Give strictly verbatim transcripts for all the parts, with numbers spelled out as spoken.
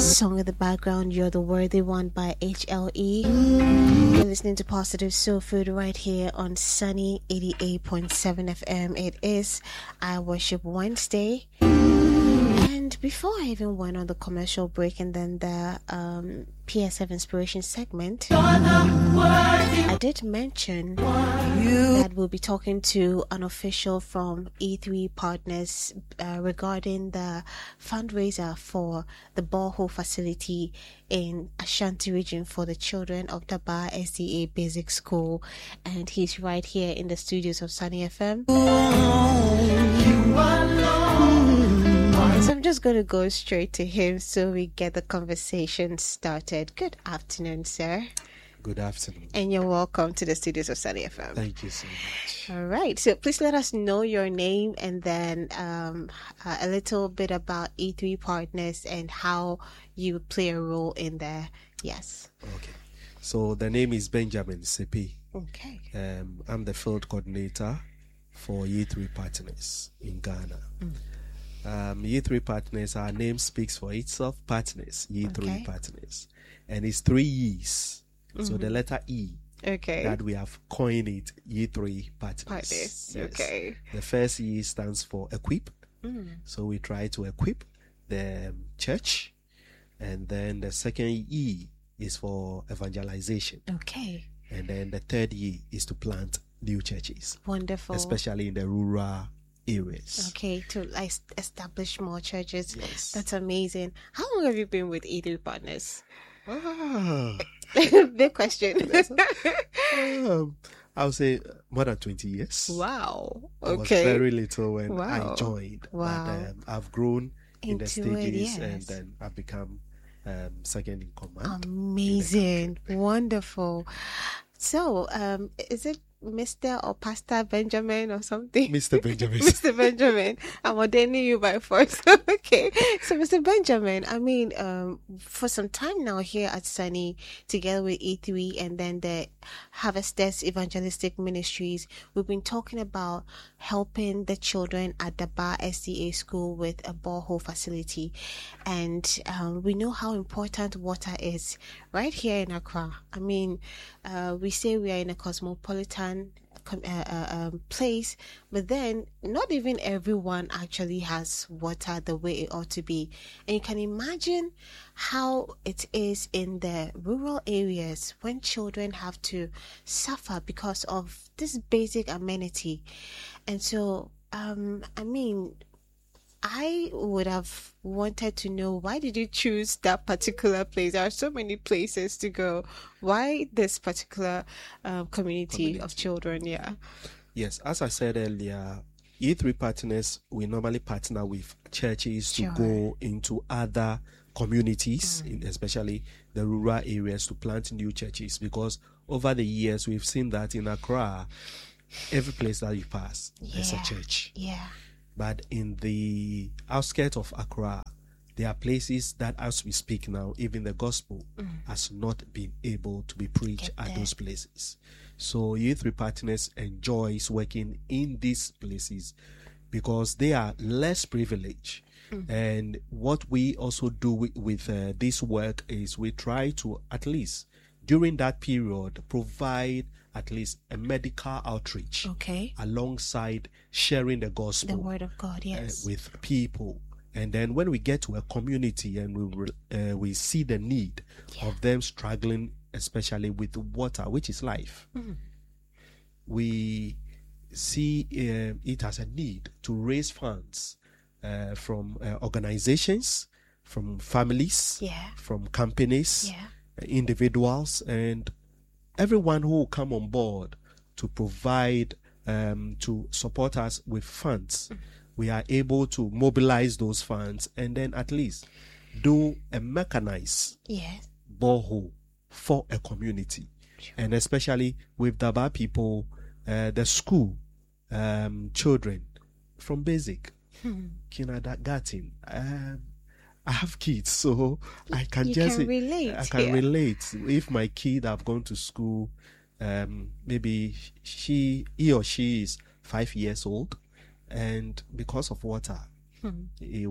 Song in the background, You're the Worthy One by H L E. You're listening to Positive Soul Food right here on Sunny eighty-eight point seven F M. It is I Worship Wednesday. And before I even went on the commercial break and then the um, P S F Inspiration segment, I did mention that we'll be talking to an official from E three Partners uh, regarding the fundraiser for the borehole facility in Ashanti region for the children of Daba S D A Basic School. And he's right here in the studios of Sunny F M. So I'm just going to go straight to him so we get the conversation started. Good afternoon, sir. Good afternoon. And you're welcome to the studios of Sunny F M. Thank you so much. All right. So please let us know your name and then um, uh, a little bit about E three Partners and how you play a role in there. Yes. Okay. So the name is Benjamin Sepi. Okay. Um, I'm the field coordinator for E three Partners in Ghana. Mm. Um, E three Partners, our name speaks for itself. Partners, E three Okay. Partners. And it's three E's. Mm-hmm. So the letter E. Okay. That we have coined it E three Partners. Partners. Yes. Okay. The first E stands for equip. Mm. So we try to equip the church. And then the second E is for evangelization. Okay. And then the third E is to plant new churches. Wonderful. Especially in the rural areas. Okay, to like establish more churches. Yes. That's amazing. How long have you been with E three Partners? Ah, Big question. um, I would say more than twenty years. Wow. I was Okay. very little when Wow. I joined. Wow. But um, I've grown in the Into it, stages yes. and then I've become um, second in command. Amazing. Wonderful. So, um, is it Mister or Pastor Benjamin or something? Mister Benjamin. Mister Benjamin. I'm ordaining you by force. Okay. So, Mister Benjamin, I mean, um, for some time now here at Sunny, together with E three and then the Harvesters Evangelistic Ministries, we've been talking about helping the children at the Bar S D A school with a borehole facility. And um, we know how important water is right here in Accra. I mean, uh, we say we are in a cosmopolitan Uh, uh, um, place, but then not even everyone actually has water the way it ought to be. And you can imagine how it is in the rural areas when children have to suffer because of this basic amenity. And so, um, I mean, I would have wanted to know, why did you choose that particular place? There are so many places to go. Why this particular um, community, community of children? Yeah. Yes, as I said earlier, E three Partners, we normally partner with churches to Sure. go into other communities, Mm. in, especially the rural areas, to plant new churches, because over the years we've seen that in Accra, every place that you pass, there's a Yeah. church. Yeah. But in the outskirts of Accra, there are places that, as we speak now, even the gospel Mm. has not been able to be preached Get at there. those places. So E three Partners enjoys working in these places because they are less privileged. Mm. And what we also do with, with uh, this work is we try to, at least during that period, provide at least a medical outreach Okay. alongside sharing the The gospel word of God, uh, yes. with people. And then when we get to a community and we re- uh, we see the need Yeah. of them struggling, especially with water, which is life, Mm. we see uh, it as a need to raise funds uh, from uh, organizations, from families, Yeah. from companies, Yeah. uh, individuals, and everyone who will come on board to provide, um, to support us with funds. Mm. We are able to mobilize those funds and then at least do a mechanized Yes. borehole for a community. Sure. And especially with Daba people, uh, the school, um, children from basic, Hmm. kindergarten. Um, I have kids, so I can You just can relate, I can yeah. relate. If my kid have gone to school, um, maybe she, he or she is five years old, and because of water, Hmm. he will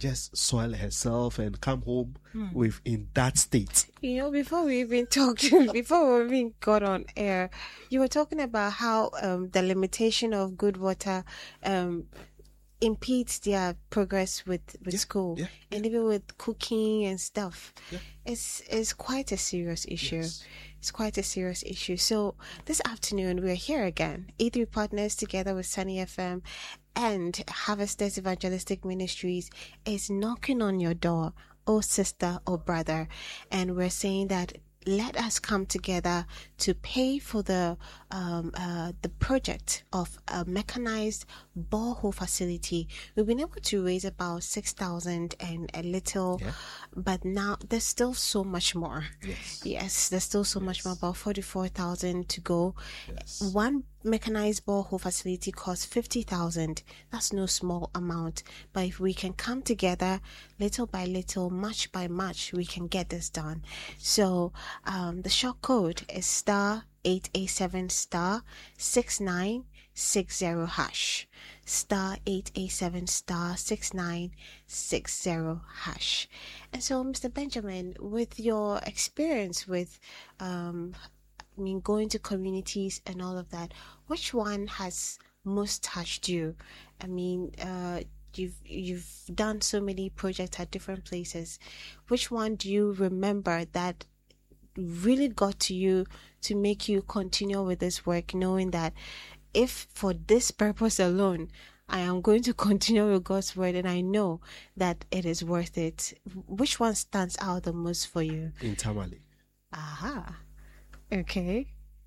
just soil herself and come home Hmm. with in that state. You know, before we even talked, before we even got on air, you were talking about how um, the limitation of good water um, impedes their progress with, with Yeah, school, yeah, and even with cooking and stuff. Yeah. It's it's quite a serious issue. Yes. It's quite a serious issue. So this afternoon we're here again, E three Partners together with Sunny F M and Harvesters Evangelistic Ministries is knocking on your door, oh sister or brother, and we're saying that let us come together to pay for the um, uh, the project of a mechanized borehole facility. We've been able to raise about six thousand and a little, Yeah. but now there's still so much more. Yes. Yes, there's still so much more, about forty-four thousand to go. Yes. One mechanized borehole facility costs fifty thousand. That's no small amount. But if we can come together little by little, much by much, we can get this done. So um, the short code is star eight eight seven star six nine six zero hash. Star eight eight seven star six nine six zero hash. And so, Mister Benjamin, with your experience with um, I mean, going to communities and all of that, which one has most touched you? I mean, uh, you've you've done so many projects at different places. Which one do you remember that really got to you to make you continue with this work, knowing that if for this purpose alone, I am going to continue with God's word, and I know that it is worth it? Which one stands out the most for you? In Tamale, Aha. Okay.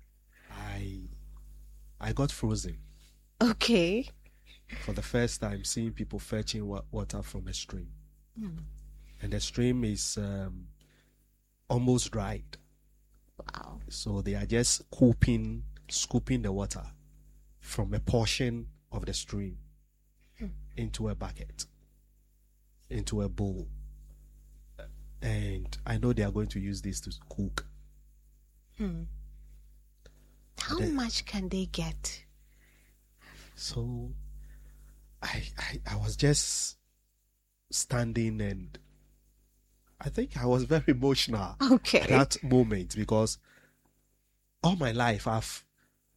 I I got frozen Okay. for the first time, seeing people fetching wa- water from a stream, Hmm. and the stream is um, almost dried. Wow. So they are just scooping, scooping the water from a portion of the stream Hmm. into a bucket, into a bowl. And I know they are going to use this to cook. Hmm. How They- much can they get? So I, I I was just standing, and I think I was very emotional at Okay. that moment, because all my life I've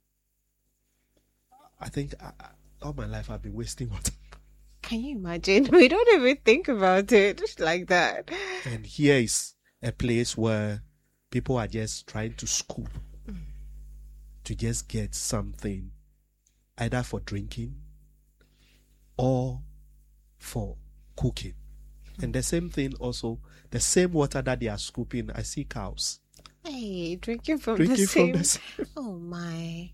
I think I, I- all my life I've been wasting water. Can you imagine? We don't even think about it like that. And here is a place where people are just trying to scoop to just get something, either for drinking or for cooking. And the same thing also, the same water that they are scooping, I see cows Hey, drinking from drinking the same. from the same. Oh my.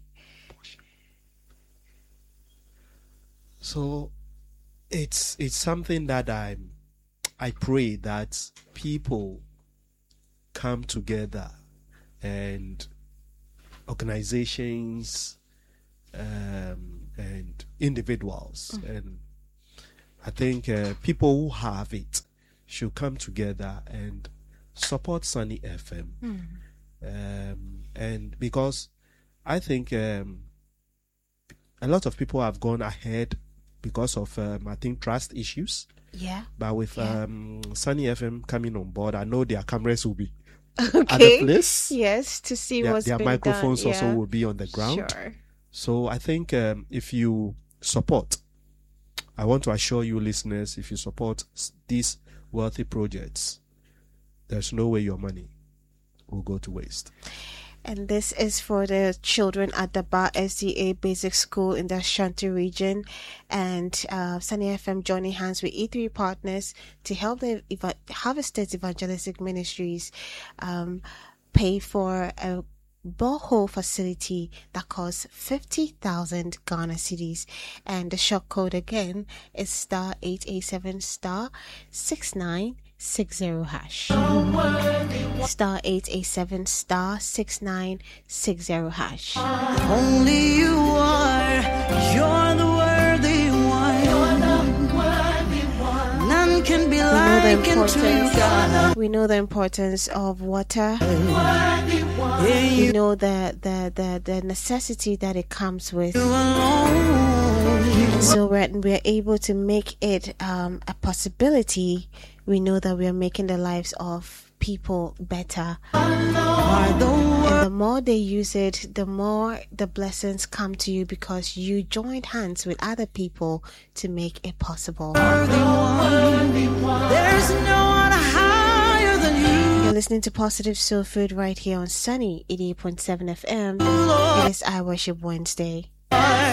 So it's it's something that I I pray that people come together, and organizations um, and individuals, and I think uh, people who have it should come together and support Sunny F M. Um, and because I think um, a lot of people have gone ahead because of um, I think trust issues. Yeah. But with Yeah. um, Sunny F M coming on board, I know their cameras will be at the Okay. place. Yes, to see Their, what's their been microphones done. also Yeah. will be on the ground. Sure. So I think um, if you support, I want to assure you listeners, if you support s- these wealthy projects, there's no way your money will go to waste. And this is for the children at the Bar S D A Basic School in the Ashanti region. And uh, Sunny F M joining hands with E three Partners to help the Eva- Harvesters Evangelistic Ministries um, pay for a borehole facility that costs fifty thousand Ghana cedis. And the short code again is star eight eight seven star six nine six zero hash. Star eight eight seven star six nine six zero hash. Only you are, you're the worthy one. None can be We know the like unto you, God. importance. We know the importance of water. We know the, the, the, the necessity that it comes with. So when we're able to make it um, a possibility, we know that we are making the lives of people better. And the more they use it, the more the blessings come to you because you joined hands with other people to make it possible. There's no one higher than you. You're listening to Positive Soul Food right here on Sunny eighty-eight point seven F M. It is I Worship Wednesday.